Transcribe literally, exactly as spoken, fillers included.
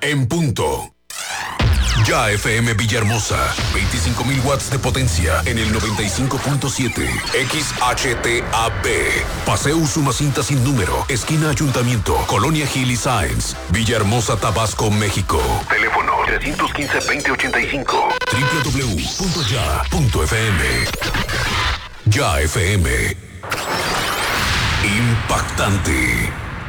en punto. Ya F M Villahermosa, veinticinco mil watts de potencia en el noventa y cinco punto siete. X H T A B. Paseo Usumacinta sin número, esquina Ayuntamiento, Colonia Gil y Sáenz, Villahermosa, Tabasco, México. Teléfono tres uno cinco, veinte ochenta y cinco. doble u doble u doble u punto ya punto f m. Ya F M. Impactante.